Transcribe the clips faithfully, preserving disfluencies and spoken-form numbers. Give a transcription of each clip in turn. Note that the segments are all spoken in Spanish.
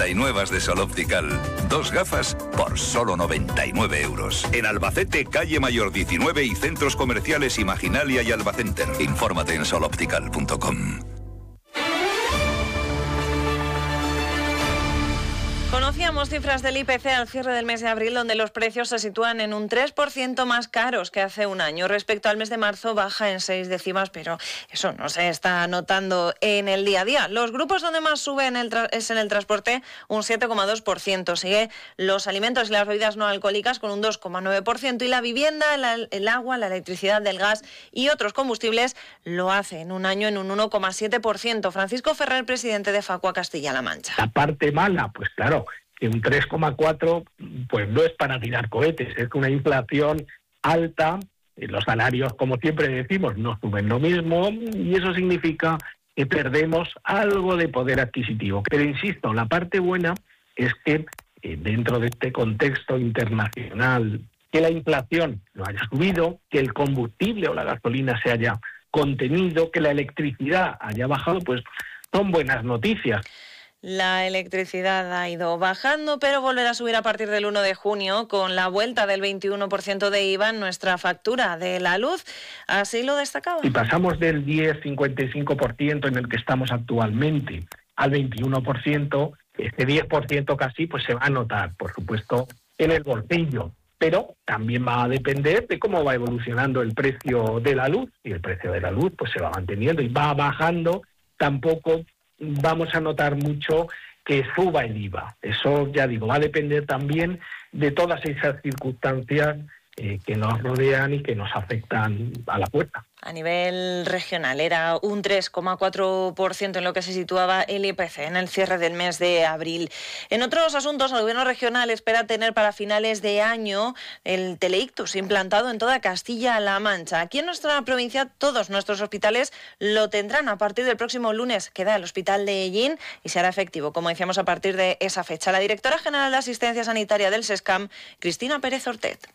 noventa y nueve de Sol Optical. Dos gafas por solo noventa y nueve euros. En Albacete, calle Mayor diecinueve y centros comerciales Imaginalia y Albacenter. Infórmate en sol optical punto com. Conocíamos cifras del I P C al cierre del mes de abril, donde los precios se sitúan en un tres por ciento más caros que hace un año. Respecto al mes de marzo, baja en seis décimas, pero eso no se está notando en el día a día. Los grupos donde más sube en el tra- es en el transporte, un siete coma dos por ciento. Sigue los alimentos y las bebidas no alcohólicas con un dos coma nueve por ciento. Y la vivienda, el, el agua, la electricidad, el gas y otros combustibles lo hace en un año en un uno coma siete por ciento. Francisco Ferrer, presidente de Facua Castilla-La Mancha. La parte mala, pues claro, que un tres coma cuatro pues no es para tirar cohetes, es que una inflación alta, los salarios, como siempre decimos, no suben lo mismo y eso significa que perdemos algo de poder adquisitivo. Pero insisto, la parte buena es que eh, dentro de este contexto internacional, que la inflación no haya subido, que el combustible o la gasolina se haya contenido, que la electricidad haya bajado, pues son buenas noticias. La electricidad ha ido bajando, pero volverá a subir a partir del uno de junio con la vuelta del veintiuno por ciento de I V A en nuestra factura de la luz. Así lo destacaba. Si pasamos del diez coma cincuenta y cinco por ciento en el que estamos actualmente al veintiuno por ciento, este diez por ciento casi pues se va a notar, por supuesto, en el bolsillo. Pero también va a depender de cómo va evolucionando el precio de la luz. Y el precio de la luz pues se va manteniendo y va bajando, tampoco vamos a notar mucho que suba el I V A. Eso, ya digo, va a depender también de todas esas circunstancias eh, que nos rodean y que nos afectan a la puerta. A nivel regional era un tres coma cuatro por ciento en lo que se situaba el I P C en el cierre del mes de abril. En otros asuntos, el Gobierno regional espera tener para finales de año el teleictus implantado en toda Castilla-La Mancha. Aquí en nuestra provincia todos nuestros hospitales lo tendrán a partir del próximo lunes. Queda el hospital de Ellín y se hará efectivo, como decíamos, a partir de esa fecha. La directora general de Asistencia Sanitaria del SESCAM, Cristina Pérez Ortet.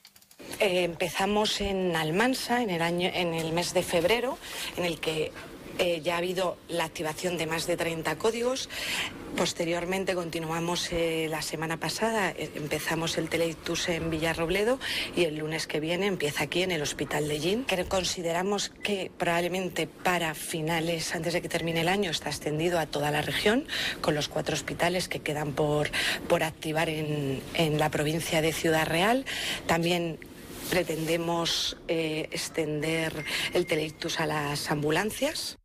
Eh, empezamos en Almansa en el año, en el mes de febrero, en el que eh, ya ha habido la activación de más de treinta códigos. Posteriormente continuamos eh, la semana pasada, eh, empezamos el teleictus en Villarrobledo y el lunes que viene empieza aquí en el Hospital de Ellín, que consideramos que probablemente para finales, antes de que termine el año, está extendido a toda la región, con los cuatro hospitales que quedan por, por activar en, en la provincia de Ciudad Real. También pretendemos eh, extender el teleictus a las ambulancias.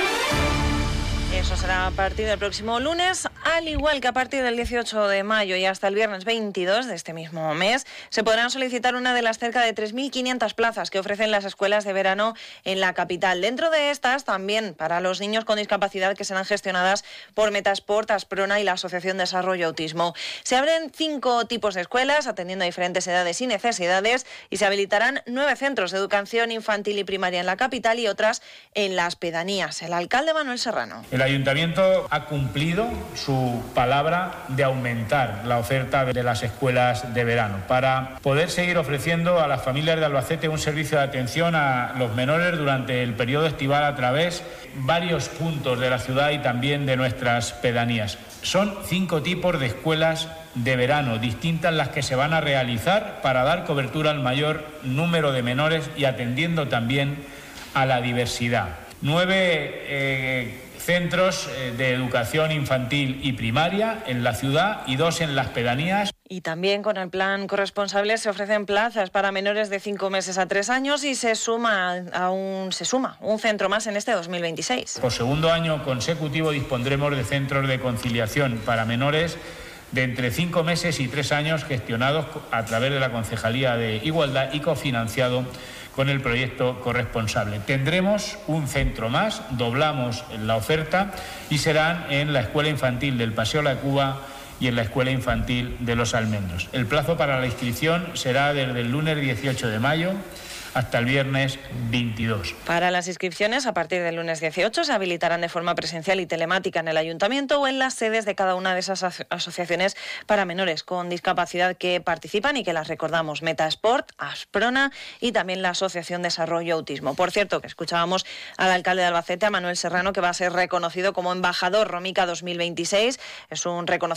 Eso será a partir del próximo lunes, al igual que a partir del dieciocho de mayo y hasta el viernes veintidós de este mismo mes, se podrán solicitar una de las cerca de tres mil quinientas plazas que ofrecen las escuelas de verano en la capital. Dentro de estas, también para los niños con discapacidad que serán gestionadas por Metasport, Asprona y la Asociación Desarrollo Autismo. Se abren cinco tipos de escuelas, atendiendo a diferentes edades y necesidades, y se habilitarán nueve centros de educación infantil y primaria en la capital y otras en las pedanías. El alcalde Manuel Serrano. El Ayuntamiento ha cumplido su palabra de aumentar la oferta de las escuelas de verano para poder seguir ofreciendo a las familias de Albacete un servicio de atención a los menores durante el periodo estival a través de varios puntos de la ciudad y también de nuestras pedanías. Son cinco tipos de escuelas de verano distintas las que se van a realizar para dar cobertura al mayor número de menores y atendiendo también a la diversidad. Nueve eh, centros de educación infantil y primaria en la ciudad y dos en las pedanías. Y también con el plan corresponsable se ofrecen plazas para menores de cinco meses a tres años y se suma a un, se suma un centro más en este dos mil veintiséis. Por segundo año consecutivo dispondremos de centros de conciliación para menores de entre cinco meses y tres años gestionados a través de la Concejalía de Igualdad y cofinanciado con el proyecto corresponsable. Tendremos un centro más, doblamos la oferta y serán en la Escuela Infantil del Paseo La Cuba y en la Escuela Infantil de Los Almendros. El plazo para la inscripción será desde el lunes dieciocho de mayo hasta el viernes veintidós. Para las inscripciones, a partir del lunes dieciocho, se habilitarán de forma presencial y telemática en el Ayuntamiento o en las sedes de cada una de esas aso- asociaciones para menores con discapacidad que participan y que las recordamos: Metasport, Asprona y también la Asociación Desarrollo Autismo. Por cierto, que escuchábamos al alcalde de Albacete, a Manuel Serrano, que va a ser reconocido como embajador Romica dos mil veintiséis. Es un reconocimiento